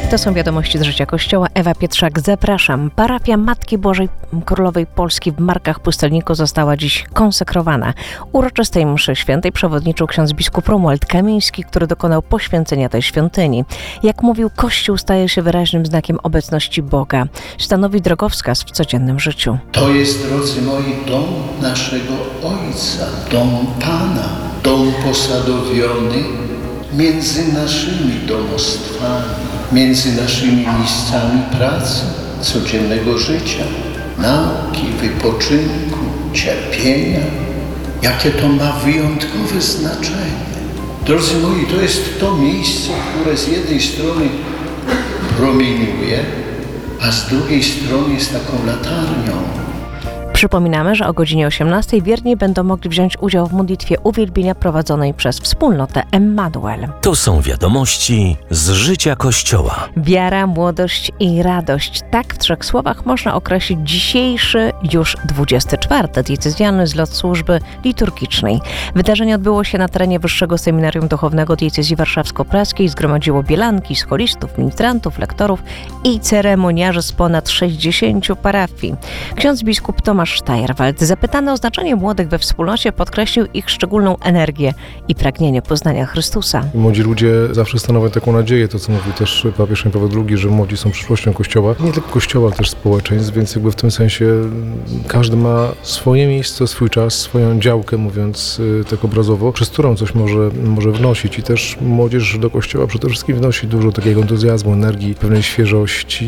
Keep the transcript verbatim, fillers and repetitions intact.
To są wiadomości z życia Kościoła. Ewa Pietrzak, zapraszam. Parafia Matki Bożej Królowej Polski w Markach Pustelniku została dziś konsekrowana. Uroczystej mszy świętej przewodniczył ksiądz biskup Romuald Kamiński, który dokonał poświęcenia tej świątyni. Jak mówił, Kościół staje się wyraźnym znakiem obecności Boga. Stanowi drogowskaz w codziennym życiu. To jest, drodzy moi, dom naszego Ojca, dom Pana, dom posadowiony między naszymi domostwami, między naszymi miejscami pracy, codziennego życia, nauki, wypoczynku, cierpienia. Jakie to ma wyjątkowe znaczenie. Drodzy moi, to jest to miejsce, które z jednej strony promieniuje, a z drugiej strony jest taką latarnią. Przypominamy, że o godzinie osiemnastej wierni będą mogli wziąć udział w modlitwie uwielbienia prowadzonej przez wspólnotę Emmanuel. To są wiadomości z życia Kościoła. Wiara, młodość i radość. Tak w trzech słowach można określić dzisiejszy, już dwudziesty czwarty diecezjalny zlot służby liturgicznej. Wydarzenie odbyło się na terenie Wyższego Seminarium Duchownego Diecezji Warszawsko-Praskiej. Zgromadziło bielanki, scholistów, ministrantów, lektorów i ceremoniarzy z ponad sześćdziesięciu parafii. Ksiądz biskup Tomasz Sztajerwald, zapytany o znaczenie młodych we wspólnocie, podkreślił ich szczególną energię i pragnienie poznania Chrystusa. Młodzi ludzie zawsze stanowią taką nadzieję, to co mówił też papież Jan Paweł drugi, że młodzi są przyszłością Kościoła. Nie tylko Kościoła, ale też społeczeństw, więc jakby w tym sensie każdy ma swoje miejsce, swój czas, swoją działkę, mówiąc tak obrazowo, przez którą coś może, może wnosić. I też młodzież do Kościoła przede wszystkim wnosi dużo takiego entuzjazmu, energii, pewnej świeżości.